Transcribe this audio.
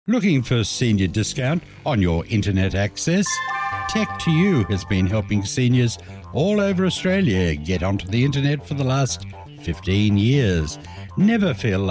Looking for senior discount on your internet access? Tech2U has been helping seniors all over Australia get onto the internet for the last 15 years. Never feel